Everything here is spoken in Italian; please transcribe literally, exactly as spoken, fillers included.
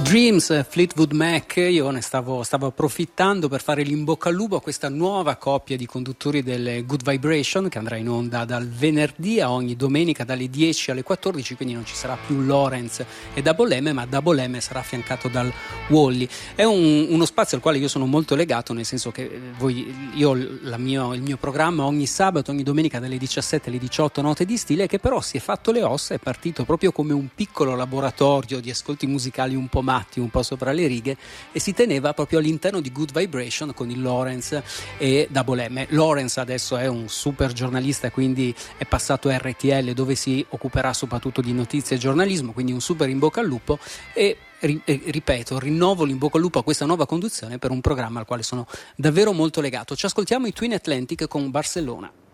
Dreams, Fleetwood Mac. Io ne stavo, stavo approfittando per fare l'in bocca al lupo a questa nuova coppia di conduttori del Good Vibration, che andrà in onda dal venerdì a ogni domenica dalle dieci alle quattordici, quindi non ci sarà più Lawrence e Double M, ma Double M sarà affiancato dal Wally. È un, uno spazio al quale io sono molto legato, nel senso che voi, io la mio, il mio programma ogni sabato, ogni domenica dalle diciassette alle diciotto, Note di Stile, che però si è fatto le ossa, è partito proprio come un piccolo laboratorio di ascolti musicali un po' matti, un po' sopra le righe, e si teneva proprio all'interno di Good Vibration con il Lawrence e Double M. Lawrence adesso è un super giornalista, quindi è passato a R T L, dove si occuperà soprattutto di notizie e giornalismo, quindi un super in bocca al lupo. E ripeto, rinnovo l'in bocca al lupo a questa nuova conduzione per un programma al quale sono davvero molto legato. Ci ascoltiamo i Twin Atlantic con Barcellona.